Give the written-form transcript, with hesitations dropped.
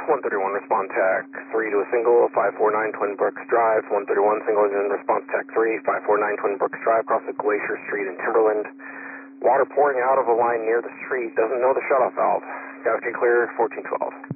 131 respond tech 3 to a single, 549 Twin Brooks Drive, 131 single engine response tech 3, 549 Twin Brooks Drive, across the Glacier Street in Timberland. Water pouring out of a line near the street, doesn't know the shutoff valve. Galaxy clear, 1412.